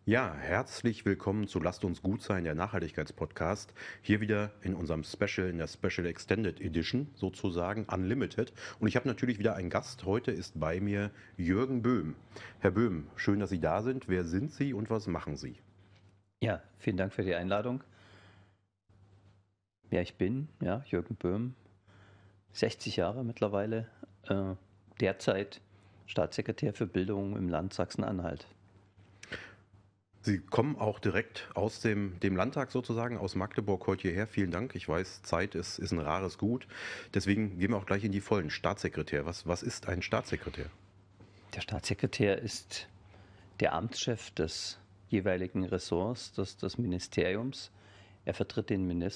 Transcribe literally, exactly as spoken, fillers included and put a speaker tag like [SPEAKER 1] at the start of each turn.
[SPEAKER 1] Ja, herzlich willkommen zu Lasst uns gut sein, der Nachhaltigkeitspodcast. Hier wieder in unserem Special, in der Special Extended Edition sozusagen, Unlimited. Und ich habe natürlich wieder einen Gast. Heute ist bei mir Jürgen Böhm. Herr Böhm, schön, dass Sie da sind. Wer sind Sie und was machen Sie?
[SPEAKER 2] Ja, vielen Dank für die Einladung. Wer ich bin, ja, Jürgen Böhm, sechzig Jahre mittlerweile, äh, derzeit Staatssekretär für Bildung im Land Sachsen-Anhalt.
[SPEAKER 1] Sie kommen auch direkt aus dem, dem Landtag sozusagen, aus Magdeburg heute hierher. Vielen Dank. Ich weiß, Zeit ist, ist ein rares Gut. Deswegen gehen wir auch gleich in die Vollen. Staatssekretär. Was, was ist ein Staatssekretär?
[SPEAKER 2] Der Staatssekretär ist der Amtschef des jeweiligen Ressorts des, des Ministeriums. Er vertritt den Minister